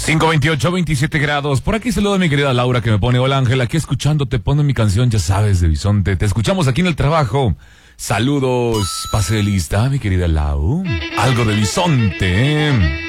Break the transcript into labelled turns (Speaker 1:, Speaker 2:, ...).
Speaker 1: 5:28, 27 grados. Por aquí saludo a mi querida Laura que me pone: hola Ángel, aquí escuchándote, pone mi canción, ya sabes, de Bisonte. Te escuchamos aquí en el trabajo. Saludos. Pase de lista, mi querida Lau. Algo de Bisonte,